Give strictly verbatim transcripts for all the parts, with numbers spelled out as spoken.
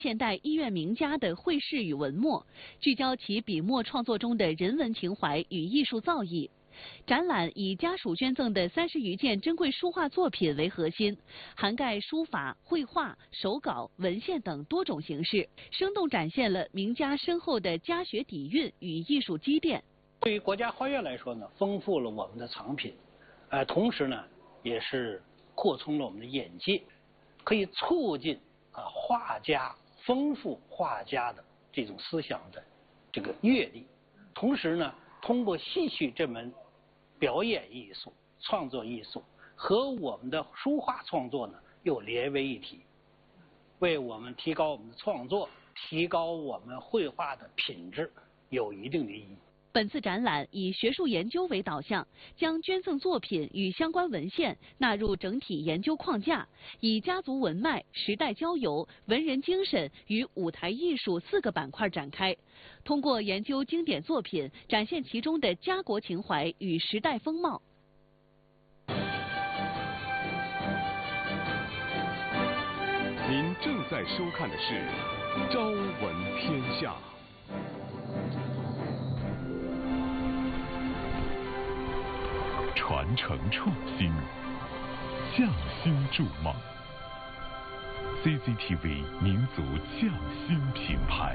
现代医院名家的绘饰与文墨，聚焦其笔墨创作中的人文情怀与艺术造诣。展览以家属捐赠的三十余件珍贵书画作品为核心，涵盖书法、绘画、手稿、文献等多种形式，生动展现了名家深厚的家学底蕴与艺术积淀。 对于国家画院来说呢，丰富了我们的藏品，呃，同时呢，也是扩充了我们的眼界，可以促进啊画家丰富画家的这种思想的这个阅历，同时呢，通过戏曲这门表演艺术、创作艺术和我们的书画创作呢又连为一体，为我们提高我们的创作、提高我们绘画的品质有一定的意义。 本次展览以学术研究为导向，将捐赠作品与相关文献纳入整体研究框架，以家族文脉、时代交游、文人精神与舞台艺术四个板块展开，通过研究经典作品，展现其中的家国情怀与时代风貌。 您正在收看的是《朝闻天下》。传承创新，匠心筑梦 ，C C T V 民族匠心品牌。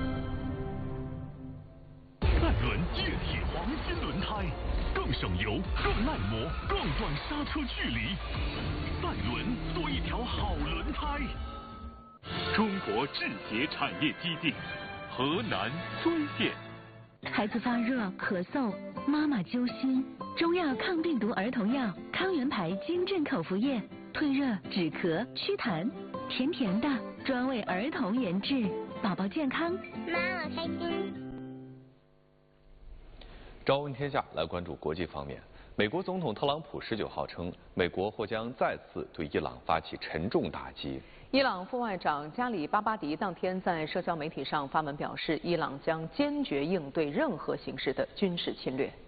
赛轮液体黄金轮胎，更省油、更耐磨、更短刹车距离。赛轮做一条好轮胎。中国制鞋产业基地，河南睢县。 孩子发热、咳嗽，妈妈揪心。中药抗病毒儿童药康源牌金镇口服液，退热、止咳、祛痰，甜甜的，专为儿童研制，宝宝健康， 妈我开心。 朝闻天下来关注国际方面，美国总统特朗普十九号称，美国或将再次对伊朗发起沉重打击。 伊朗副外长加里巴巴迪当天在社交媒体上发文表示，伊朗将坚决应对任何形式的军事侵略。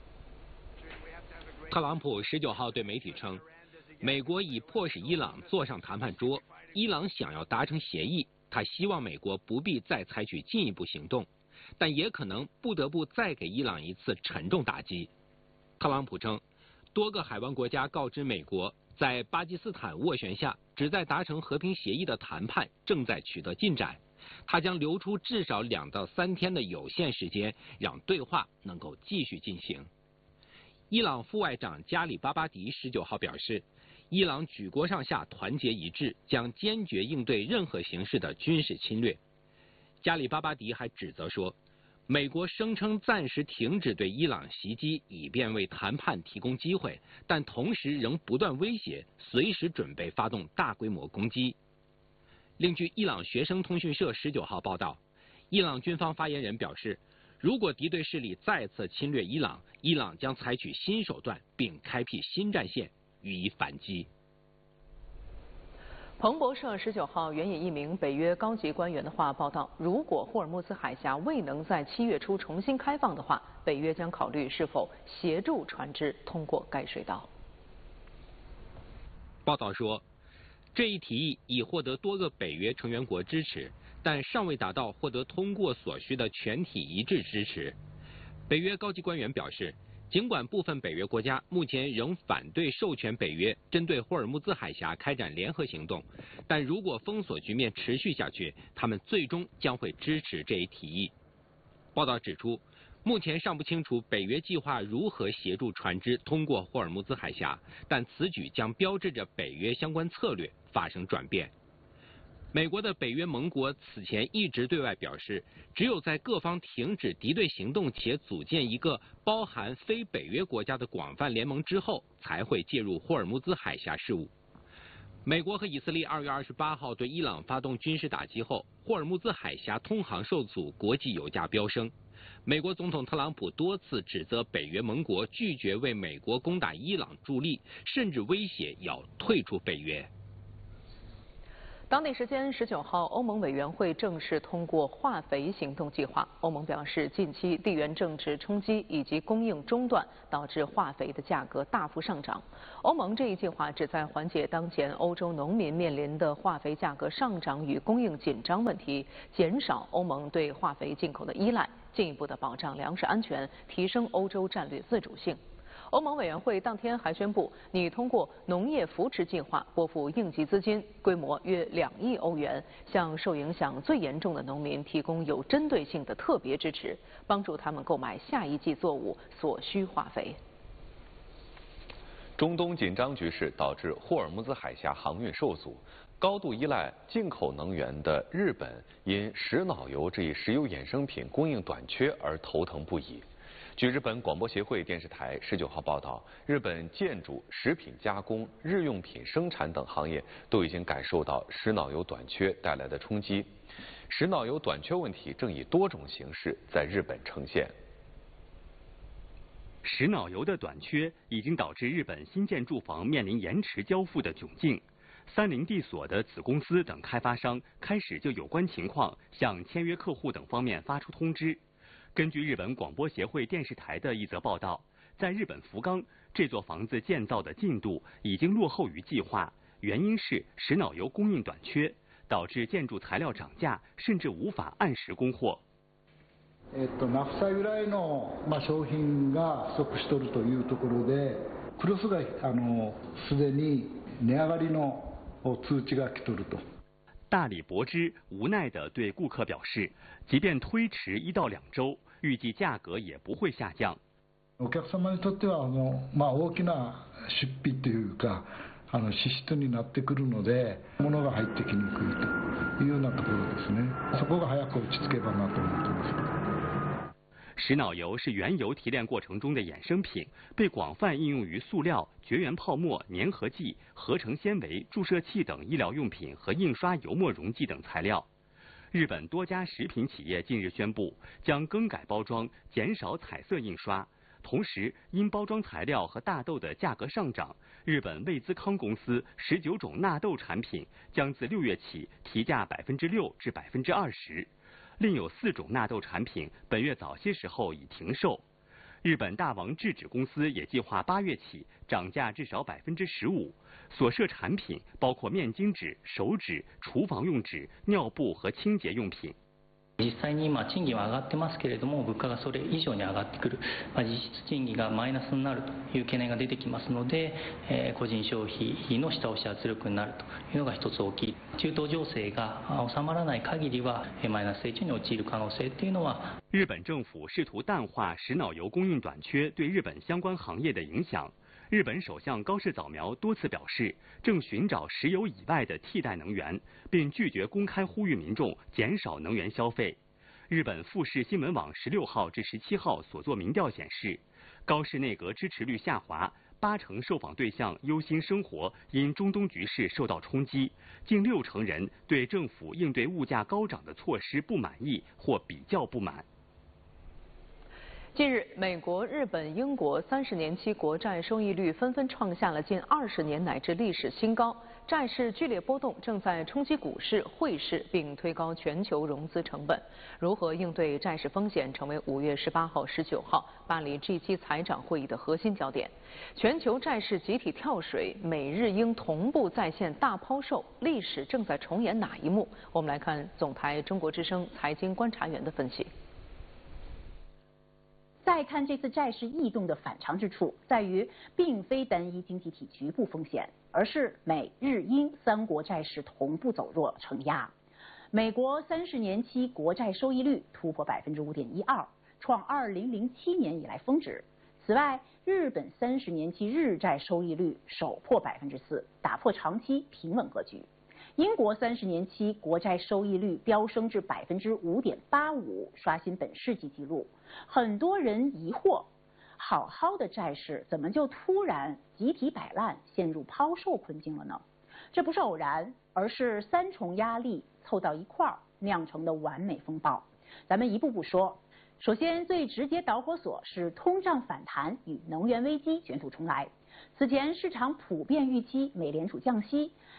特朗普十九号对媒体称，美国已迫使伊朗坐上谈判桌，伊朗想要达成协议，他希望美国不必再采取进一步行动，但也可能不得不再给伊朗一次沉重打击。特朗普称，多个海湾国家告知美国，在巴基斯坦斡旋下旨在达成和平协议的谈判正在取得进展，他将留出至少两到三天的有限时间，让对话能够继续进行。伊朗副外长加里巴巴迪十九号表示，伊朗举国上下团结一致，将坚决应对任何形式的军事侵略。加里巴巴迪还指责说，美国声称暂时停止对伊朗袭击，以便为谈判提供机会，但同时仍不断威胁，随时准备发动大规模攻击。另据伊朗学生通讯社十九号报道，伊朗军方发言人表示，如果敌对势力再次侵略伊朗，伊朗将采取新手段，并开辟新战线予以反击。 彭博社十九号援引一名北约高级官员的话报道，如果霍尔木兹海峡未能在七月初重新开放的话，北约将考虑是否协助船只通过该水道。 报道说，这一提议已获得多个北约成员国支持，但尚未达到获得通过所需的全体一致支持。北约高级官员表示，尽管部分北约国家目前仍反对授权北约针对霍尔木兹海峡开展联合行动，但如果封锁局面持续下去，他们最终将会支持这一提议。报道指出，目前尚不清楚北约计划如何协助船只通过霍尔木兹海峡，但此举将标志着北约相关策略发生转变。美国的北约盟国此前一直对外表示，只有在各方停止敌对行动且组建一个包含非北约国家的广泛联盟之后，才会介入霍尔木兹海峡事务。美国和以色列二月二十八号对伊朗发动军事打击后，霍尔木兹海峡通航受阻，国际油价飙升。美国总统特朗普多次指责北约盟国拒绝为美国攻打伊朗助力，甚至威胁要退出北约。 当地时间十九号，欧盟委员会正式通过化肥行动计划。欧盟表示，近期地缘政治冲击以及供应中断导致化肥的价格大幅上涨。欧盟这一计划旨在缓解当前欧洲农民面临的化肥价格上涨与供应紧张问题，减少欧盟对化肥进口的依赖，进一步的保障粮食安全，提升欧洲战略自主性。欧盟委员会当天还宣布，拟通过农业扶持计划拨付应急资金，规模约两亿欧元，向受影响最严重的农民提供有针对性的特别支持，帮助他们购买下一季作物所需化肥。 中东紧张局势导致霍尔木兹海峡航运受阻，高度依赖进口能源的日本因石脑油这一石油衍生品供应短缺而头疼不已。据日本广播协会电视台十九号报道，日本建筑、食品加工、日用品生产等行业都已经感受到石脑油短缺带来的冲击。石脑油短缺问题正以多种形式在日本呈现。 石脑油的短缺已经导致日本新建住房面临延迟交付的窘境。三菱地所的子公司等开发商开始就有关情况向签约客户等方面发出通知。根据日本广播协会电视台的一则报道，在日本福冈，这座房子建造的进度已经落后于计划，原因是石脑油供应短缺，导致建筑材料涨价，甚至无法按时供貨。 えっとナフサ由来のまあ商品が不足しているというところで、クロスがあのすでに値上がりの通知が来ていると。 大理柏芝无奈地对顾客表示，即便推迟一到两周，预计价格也不会下降。 お客様にとってはあのまあ大きな出費というか、あの支出になってくるので、物が入ってきにくいというようなところですね。そこが早く落ち着けばなと思ってます。 石脑油是原油提炼过程中的衍生品，被广泛应用于塑料、绝缘泡沫、粘合剂、合成纤维、注射器等医疗用品和印刷油墨溶剂等材料。日本多家食品企业近日宣布将更改包装，减少彩色印刷。同时，因包装材料和大豆的价格上涨，日本味滋康公司十九种纳豆产品将自六月起提价百分之六至百分之二十。另有四种纳豆产品本月早些时候已停售。日本大王制纸公司也计划八月起涨价至少百分之十五。所涉产品包括面巾纸、手纸、厨房用纸、尿布和清洁用品。 実際に今賃金は上がってますけれども、物価がそれ以上に上がってくる、まあ、実質賃金がマイナスになるという懸念が出てきますので、えー、個人消費の下押し圧力になるというのが一つ大きい。中東情勢が収まらない限りはマイナス成長に陥る可能性というのは。 日本政府试图淡化石脑油供应短缺对日本相关行业的影响。日本首相高市早苗多次表示，正寻找石油以外的替代能源，并拒绝公开呼吁民众减少能源消费。日本富士新闻网十六号至十七号所做民调显示，高市内阁支持率下滑，八成受访对象忧心生活因中东局势受到冲击，近六成人对政府应对物价高涨的措施不满意或比较不满。 近日，美国、日本、英国三十年期国债收益率纷纷创下了近二十年乃至历史新高，债市剧烈波动正在冲击股市、汇市，并推高全球融资成本。如何应对债市风险，成为五月十八号、十九号巴黎 G 七 财长会议的核心焦点。全球债市集体跳水，美日英同步再现大抛售，历史正在重演哪一幕？我们来看总台中国之声财经观察员的分析。 再看这次债市异动的反常之处，在于并非单一经济体局部风险，而是美日英三国债市同步走弱承压。美国三十年期国债收益率突破百分之五点一二，创二零零七年以来峰值。此外，日本三十年期日债收益率首破百分之四，打破长期平稳格局。英国三十年期国债收益率飙升至百分之五点八五，刷新本世纪纪录。很多人疑惑，好好的债市怎么就突然集体摆烂，陷入抛售困境了呢？这不是偶然，而是三重压力凑到一块儿酿成的完美风暴。咱们一步步说。首先，最直接导火索是通胀反弹与能源危机卷土重来。此前市场普遍预期美联储降息，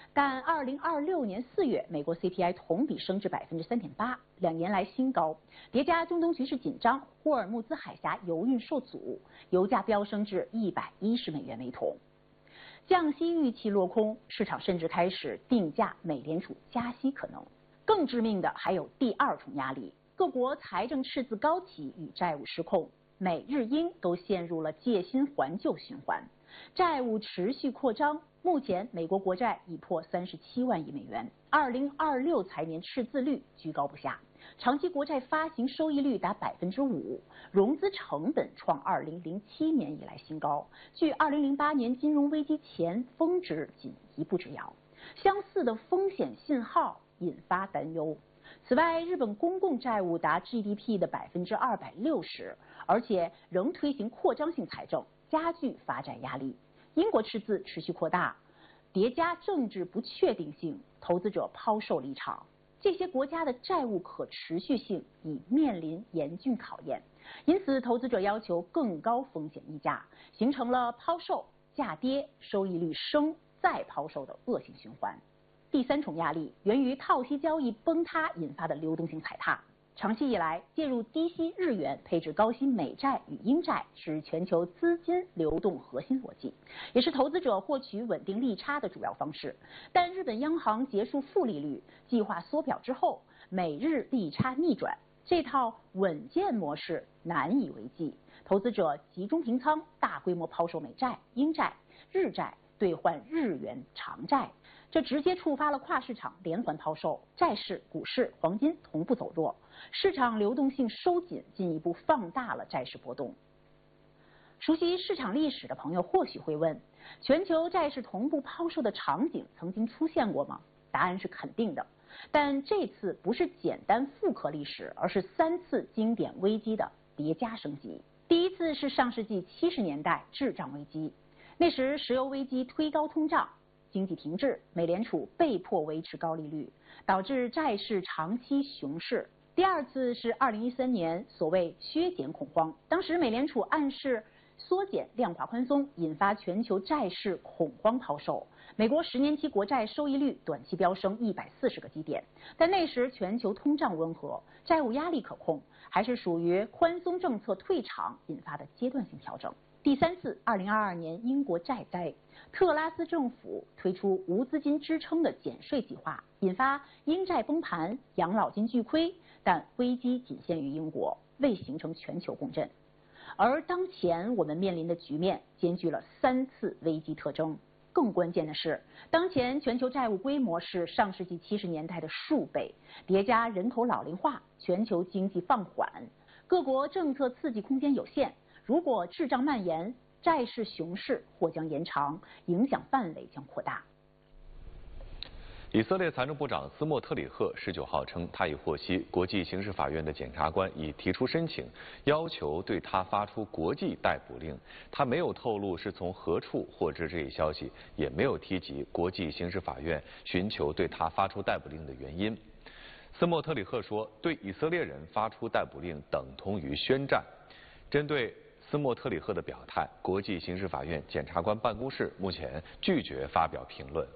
但二零二六年四月，美国 C P I 同比升至百分之三点八，两年来新高。叠加中东局势紧张，霍尔木兹海峡油运受阻，油价飙升至一百一十美元每桶。降息预期落空，市场甚至开始定价美联储加息可能。更致命的还有第二重压力，各国财政赤字高企与债务失控，美日英都陷入了借新还旧循环，债务持续扩张。目前，美国国债已破三十七万亿美元，二零二六财年赤字率居高不下，长期国债发行收益率达百分之五，融资成本创二零零七年以来新高，距二零零八年金融危机前峰值仅一步之遥。相似的风险信号引发担忧。此外，日本公共债务达 G D P 的百分之二百六十，而且仍推行扩张性财政，加剧发债压力。英国赤字持续扩大，叠加政治不确定性，投资者抛售离场。这些国家的债务可持续性已面临严峻考验，因此投资者要求更高风险溢价，形成了抛售、价跌、收益率升再抛售的恶性循环。第三重压力源于套息交易崩塌引发的流动性踩踏。长期以来，介入低息日元、配置高息美债与英债是全球资金流动核心逻辑，也是投资者获取稳定利差的主要方式。但日本央行结束负利率计划缩表之后，美日利差逆转，这套稳健模式难以为继。投资者集中平仓，大规模抛售美债、英债、日债，兑换日元长债。这直接触发了跨市场连环抛售，债市、股市、黄金同步走弱，市场流动性收紧，进一步放大了债市波动。熟悉市场历史的朋友或许会问，全球债市同步抛售的场景曾经出现过吗？答案是肯定的，但这次不是简单复刻历史，而是三次经典危机的叠加升级。第一次是上世纪七十年代滞胀危机，那时石油危机推高通胀，经济停滞，美联储被迫维持高利率，导致债市长期熊市。第二次是二零一三年所谓削减恐慌，当时美联储暗示缩减量化宽松，引发全球债市恐慌抛售。美国十年期国债收益率短期飙升一百四十个基点，但那时全球通胀温和，债务压力可控，还是属于宽松政策退场引发的阶段性调整。第三次，二零二二年英国债灾，特拉斯政府推出无资金支撑的减税计划，引发英债崩盘，养老金巨亏，但危机仅限于英国，未形成全球共振。而当前我们面临的局面兼具了三次危机特征。更关键的是，当前全球债务规模是上世纪七十年代的数倍，叠加人口老龄化，全球经济放缓，各国政策刺激空间有限。如果滞胀蔓延，债市熊市或将延长，影响范围将扩大。 以色列财政部长斯莫特里赫十九号称，他已获悉国际刑事法院的检察官已提出申请，要求对他发出国际逮捕令。他没有透露是从何处获知这一消息，也没有提及国际刑事法院寻求对他发出逮捕令的原因。斯莫特里赫说，对以色列人发出逮捕令等同于宣战。针对斯莫特里赫的表态，国际刑事法院检察官办公室目前拒绝发表评论。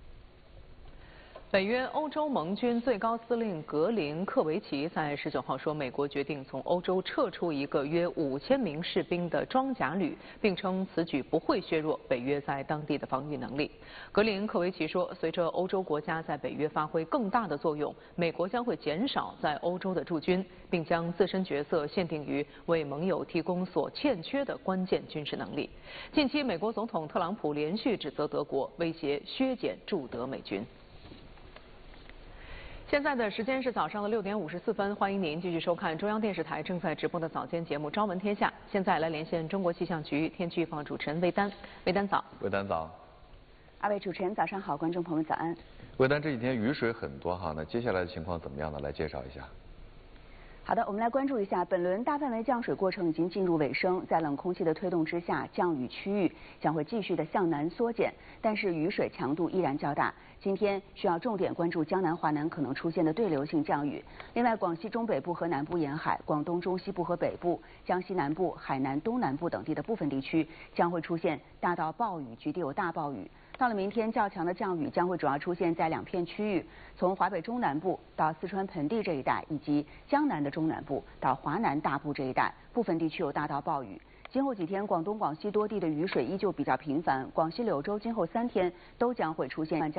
北约欧洲盟军最高司令格林克维奇在十九号说，美国决定从欧洲撤出一个约五千名士兵的装甲旅，并称此举不会削弱北约在当地的防御能力。格林克维奇说，随着欧洲国家在北约发挥更大的作用，美国将会减少在欧洲的驻军，并将自身角色限定于为盟友提供所欠缺的关键军事能力。近期，美国总统特朗普连续指责德国威胁削减驻德美军。现在的时间是早上的六点五十四分，欢迎您继续收看中央电视台正在直播的早间节目《朝闻天下》。现在来连线中国气象局天气预报主持人魏丹，魏丹早。 魏丹早。 二位主持人早上好，观众朋友们早安。 魏丹，这几天雨水很多哈，那接下来的情况怎么样呢？来介绍一下。 好的，我们来关注一下，本轮大范围降水过程已经进入尾声，在冷空气的推动之下，降雨区域将会继续的向南缩减，但是雨水强度依然较大。今天需要重点关注江南、华南可能出现的对流性降雨。另外，广西中北部和南部沿海、广东中西部和北部、江西南部、海南东南部等地的部分地区将会出现大到暴雨，局地有大暴雨。 到了明天，较强的降雨将会主要出现在两片区域，从华北中南部到四川盆地这一带，以及江南的中南部到华南大部这一带，部分地区有大到暴雨。今后几天，广东、广西多地的雨水依旧比较频繁，广西柳州今后三天都将会出现